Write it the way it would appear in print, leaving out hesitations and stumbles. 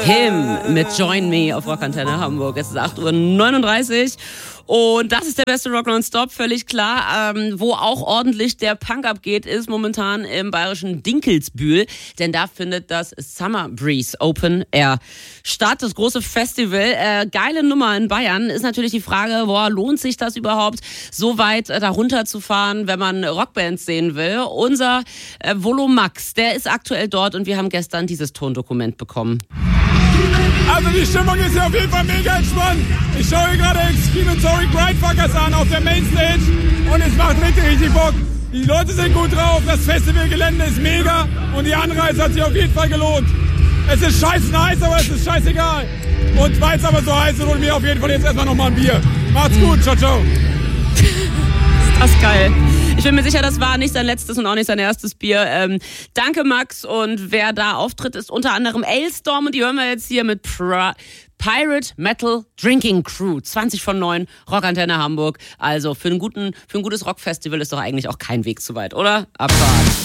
Him mit Join Me auf Rockantenne Hamburg. Es ist 8:39 Uhr. Und das ist der beste Rock Nonstop, völlig klar. Wo auch ordentlich der Punk abgeht, ist momentan im bayerischen Dinkelsbühl. Denn da findet das Summer Breeze Open Air statt. Das große Festival. Geile Nummer in Bayern. Ist natürlich die Frage, lohnt sich das überhaupt, so weit da runterzufahren, wenn man Rockbands sehen will? Unser Volomax, der ist aktuell dort und wir haben gestern dieses Tondokument bekommen. Also die Stimmung ist hier auf jeden Fall mega entspannt. Ich schaue hier gerade Excrementory Grindfuckers an auf der Mainstage und es macht richtig Bock. Die Leute sind gut drauf, das Festivalgelände ist mega und die Anreise hat sich auf jeden Fall gelohnt. Es ist scheiß nice, aber es ist scheißegal. Und weil es aber so heiß ist, holen wir auf jeden Fall jetzt erstmal nochmal ein Bier. Macht's gut, ciao, ciao. Das ist geil. Ich bin mir sicher, das war nicht sein letztes und auch nicht sein erstes Bier. Danke, Max. Und wer da auftritt, ist unter anderem Ailstorm. Und die hören wir jetzt hier mit Pirate Metal Drinking Crew. 20 von 9, Rockantenne Hamburg. Also für ein gutes Rockfestival ist doch eigentlich auch kein Weg zu weit, oder? Abfahrt.